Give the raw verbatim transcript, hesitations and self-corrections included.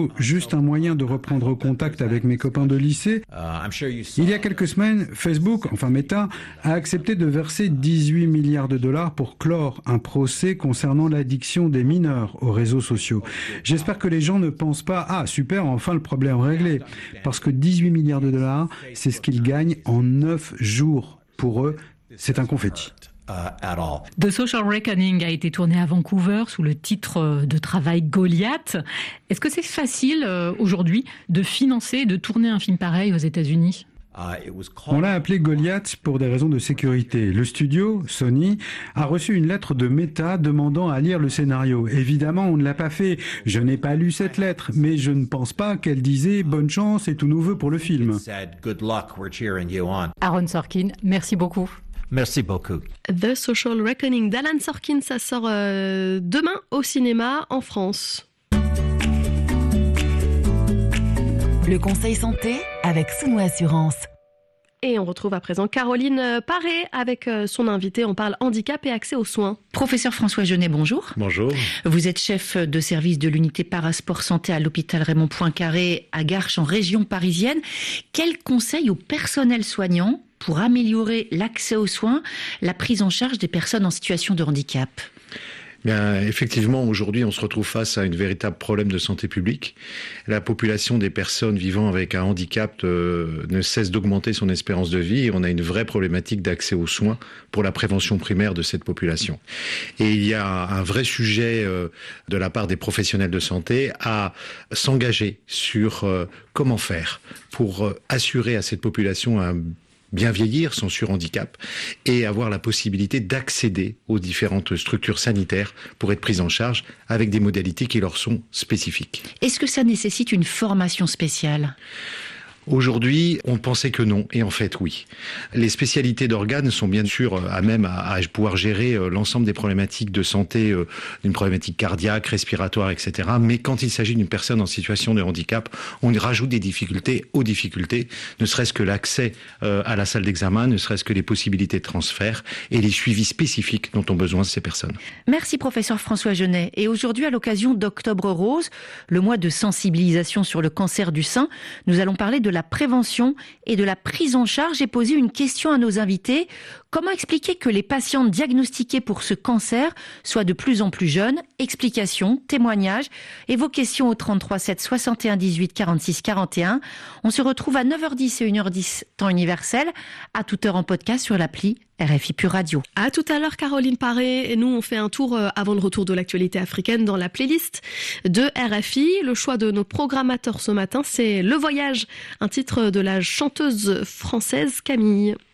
plutôt juste un moyen de reprendre contact avec mes copains de lycée. Il y a quelques semaines, Facebook, enfin Meta, a accepté de verser dix-huit milliards de dollars pour clore un procès concernant l'addiction des mineurs aux réseaux sociaux. J'espère que les gens ne pensent pas « Ah, super, enfin le problème réglé ». Parce que dix-huit milliards de dollars, c'est ce qu'ils gagnent en neuf jours. Pour eux, c'est un confetti. The Social Reckoning a été tourné à Vancouver sous le titre de travail Goliath. Est-ce que c'est facile euh, aujourd'hui de financer, de tourner un film pareil aux États-Unis ? On l'a appelé Goliath pour des raisons de sécurité. Le studio, Sony, a reçu une lettre de Meta demandant à lire le scénario. Évidemment, on ne l'a pas fait. Je n'ai pas lu cette lettre, mais je ne pense pas qu'elle disait « Bonne chance et tous nos vœux pour le film ». Aaron Sorkin, merci beaucoup. Merci beaucoup. The Social Reckoning d'Alan Sorkin, ça sort euh, demain au cinéma en France. Le conseil santé avec Souno Assurance. Et on retrouve à présent Caroline Paré avec son invité. On parle handicap et accès aux soins. Professeur François Genet, bonjour. Bonjour. Vous êtes chef de service de l'unité Parasport Santé à l'hôpital Raymond Poincaré à Garches en région parisienne. Quels conseils au personnel soignant pour améliorer l'accès aux soins, la prise en charge des personnes en situation de handicap ? Bien, effectivement, aujourd'hui, on se retrouve face à une véritable problème de santé publique. La population des personnes vivant avec un handicap euh, ne cesse d'augmenter son espérance de vie et on a une vraie problématique d'accès aux soins pour la prévention primaire de cette population. Et il y a un vrai sujet euh, de la part des professionnels de santé à s'engager sur euh, comment faire pour euh, assurer à cette population un bien vieillir sans surhandicap et avoir la possibilité d'accéder aux différentes structures sanitaires pour être prise en charge avec des modalités qui leur sont spécifiques. Est-ce que ça nécessite une formation spéciale ? Aujourd'hui, on pensait que non, et en fait, oui. Les spécialités d'organes sont bien sûr à même à, à pouvoir gérer l'ensemble des problématiques de santé, d'une problématique cardiaque, respiratoire, et cetera. Mais quand il s'agit d'une personne en situation de handicap, on rajoute des difficultés aux difficultés, ne serait-ce que l'accès à la salle d'examen, ne serait-ce que les possibilités de transfert et les suivis spécifiques dont ont besoin ces personnes. Merci professeur François Genet. Et aujourd'hui, à l'occasion d'Octobre Rose, le mois de sensibilisation sur le cancer du sein, nous allons parler de la prévention et de la prise en charge et poser une question à nos invités. Comment expliquer que les patientes diagnostiquées pour ce cancer soient de plus en plus jeunes ? Explications, témoignages et vos questions au trente-trois sept soixante et un dix-huit quarante-six quarante et un. On se retrouve à neuf heures dix et une heure dix temps universel, à toute heure en podcast sur l'appli R F I Pure Radio. À tout à l'heure Caroline Paré, et nous on fait un tour avant le retour de l'actualité africaine dans la playlist de R F I. Le choix de nos programmateurs ce matin, c'est Le Voyage, un titre de la chanteuse française Camille.